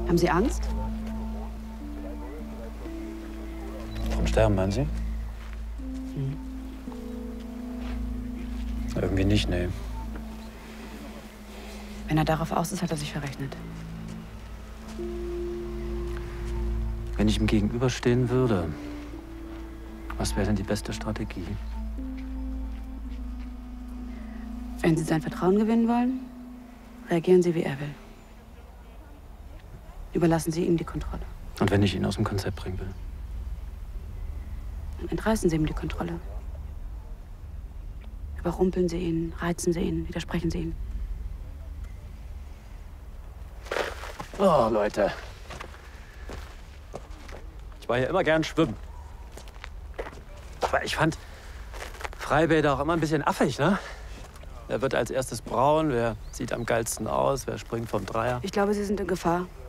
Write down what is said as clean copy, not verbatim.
Haben Sie Angst? Vom Sterben, meinen Sie? Irgendwie nicht, nee. Wenn er darauf aus ist, hat er sich verrechnet. Wenn ich ihm gegenüberstehen würde, was wäre denn die beste Strategie? Wenn Sie sein Vertrauen gewinnen wollen, reagieren Sie, wie er will. Überlassen Sie ihm die Kontrolle. Und wenn ich ihn aus dem Konzept bringen will? Dann entreißen Sie ihm die Kontrolle. Überrumpeln Sie ihn, reizen Sie ihn, widersprechen Sie ihm. Oh, Leute. Ich war ja immer gern schwimmen. Aber ich fand Freibäder auch immer ein bisschen affig, ne? Wer wird als erstes braun? Wer sieht am geilsten aus? Wer springt vom Dreier? Ich glaube, Sie sind in Gefahr.